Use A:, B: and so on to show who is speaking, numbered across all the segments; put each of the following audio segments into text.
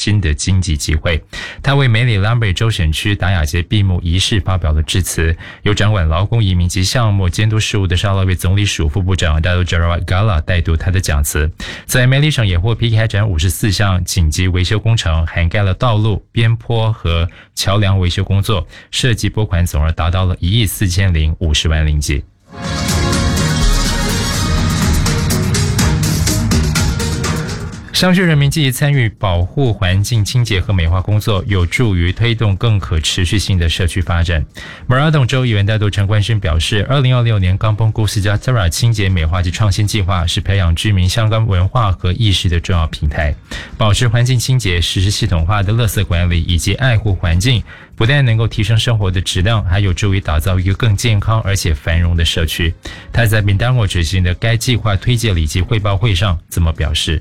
A: 新的经济机会。他为梅里兰北州选区达雅节闭幕仪式发表了致辞，由掌管劳工移民及项目监督事务的沙拉越总理署副部长 Dato Jarawat Gala 带读他的讲词。在梅里省也获批开展54项紧急维修工程，涵盖了道路、边坡和桥梁维修工作，涉及拨款总额达到了1亿4050万令吉。商区人民积极参与保护环境清洁和美化工作，有助于推动更可持续性的社区发展。马拉洞州议员大督陈冠勋表示，2026年冈崩古斯加特拉清洁美化及创新计划是培养居民相关文化和意识的重要平台，保持环境清洁，实施系统化的垃圾管理以及爱护环境，不但能够提升生活的质量，还有助于打造一个更健康而且繁荣的社区。他在宾丹沃举行的该计划推介礼及汇报会上这么表示。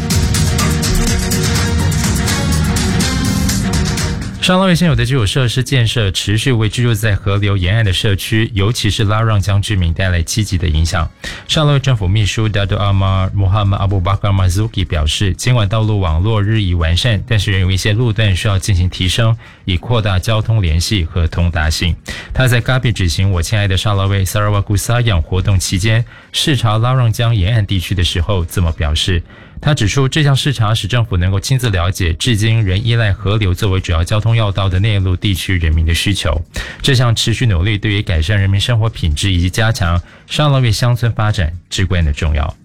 A: 沙拉越现有的基础设施建设持续为居住在河流沿岸的社区，尤其是拉让江居民带来积极的影响。沙拉越政府秘书 Dato Amar Muhammad Abu Bakar Marzuki 表示，尽管道路网络日益完善，但是仍有一些路段需要进行提升，以扩大交通联系和通达性。他在嘎比举行我亲爱的沙拉越 Sarawak Sayang 活动期间，视察拉让江沿岸地区的时候这么表示。他指出，这项视察使政府能够亲自了解至今仍依赖河流作为主要交通要道的内陆地区人民的需求。这项持续努力对于改善人民生活品质以及加强沙拉越乡村发展至关的重要。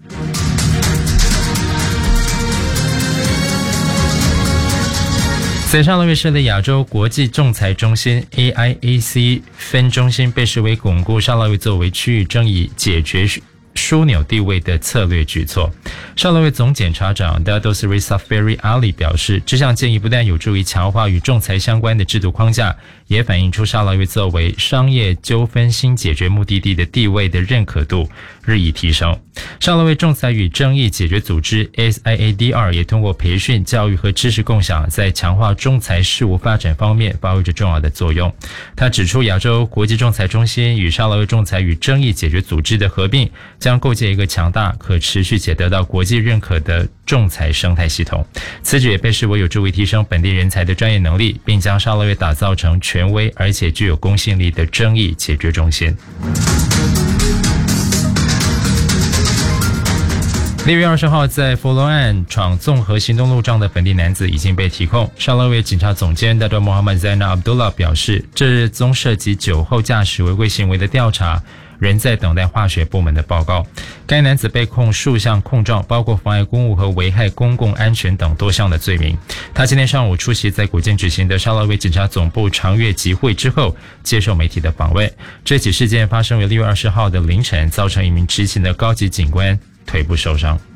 A: 在沙拉越设立亚洲国际仲裁中心 AIAC 分中心，被视为巩固沙拉越作为区域争议解决枢纽地位的策略举措。沙拉越总检察长 Dato Seri Safari Ali 表示，这项建议不但有助于强化与仲裁相关的制度框架，也反映出沙拉越作为商业纠纷新解决目的地的地位的认可度日益提升。沙拉越仲裁与争议解决组织 SIADR 也通过培训、教育和知识共享，在强化仲裁事务发展方面发挥着重要的作用。他指出，亚洲国际仲裁中心与沙拉越仲裁与争议解决组织的合并，将构建一个强大、可持续且得到国际认可的仲裁生态系统。此举也被视为有助于提升本地人才的专业能力，并将沙拉越打造成权威而且具有公信力的争议解决中心。6月20号，在佛罗岸闯综合行动路障的本地男子已经被提控。沙拉越警察总监 Dato Muhammad Zainal Abdullah 表示，这宗涉及酒后驾驶违规行为的调查仍在等待化学部门的报告。该男子被控数项控状，包括妨碍公务和危害公共安全等多项的罪名。他今天上午出席在古晋举行的沙拉越警察总部长月集会之后，接受媒体的访问。这起事件发生于6月20号的凌晨，造成一名执勤的高级警官腿部受伤。